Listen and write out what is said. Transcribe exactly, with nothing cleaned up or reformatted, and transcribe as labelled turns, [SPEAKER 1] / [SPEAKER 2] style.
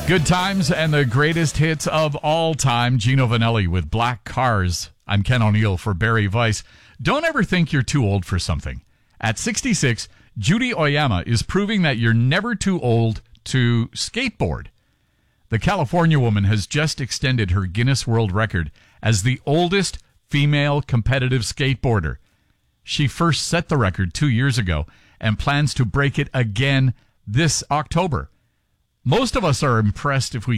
[SPEAKER 1] Good times and the greatest hits of all time. Gino Vanelli with Black Cars. I'm Ken O'Neill for Barry Weiss. Don't ever think you're too old for something. At sixty-six, Judy Oyama is proving that you're never too old to skateboard. The California woman has just extended her Guinness World Record as the oldest female competitive skateboarder. She first set the record two years ago and plans to break it again this October. Most of us are impressed if we